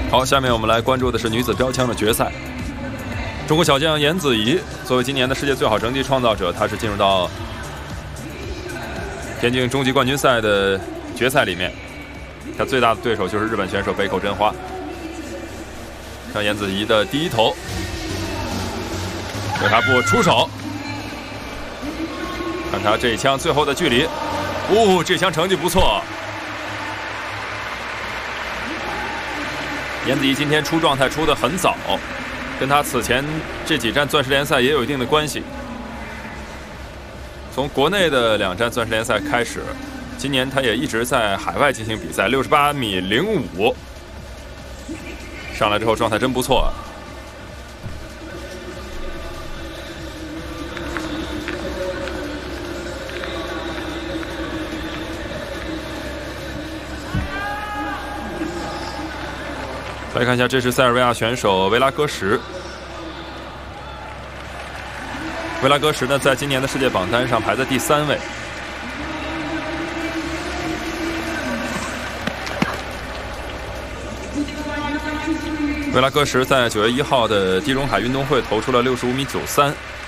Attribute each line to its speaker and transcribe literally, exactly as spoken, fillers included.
Speaker 1: 好，下面我们来关注的是女子标枪的决赛。中国小将颜子怡作为今年的世界最好成绩创造者，她是进入到田径终极冠军赛的决赛里面。她最大的对手就是日本选手北口真花。看颜子怡的第一投，为她不出手。看她这一枪最后的距离，哦，这枪成绩不错。颜子怡今天出状态出得很早，跟她此前这几站钻石联赛也有一定的关系。从国内的两站钻石联赛开始，今年她也一直在海外进行比赛，六十八米零五，上来之后状态真不错。来看一下，这是塞尔维亚选手维拉戈什。维拉戈什呢，在今年的世界榜单上排在第三位。维拉戈什在九月一号的地中海运动会投出了六十五米九三，